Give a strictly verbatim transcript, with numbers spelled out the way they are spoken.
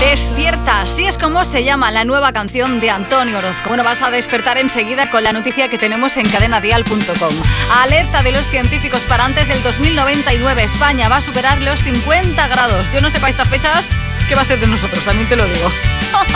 Despierta, así es como se llama la nueva canción de Antonio Orozco. Bueno, vas a despertar enseguida con la noticia que tenemos en cadena dial punto com. Alerta de los científicos para antes del dos mil noventa y nueve. España va a superar los cincuenta grados. Yo no sé para estas fechas qué va a ser de nosotros, también te lo digo.